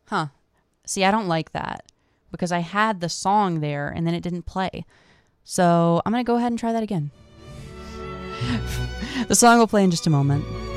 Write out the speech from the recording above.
Huh. See, I don't like that because I had the song there and then it didn't play. So I'm going to go ahead and try that again. The song will play in just a moment.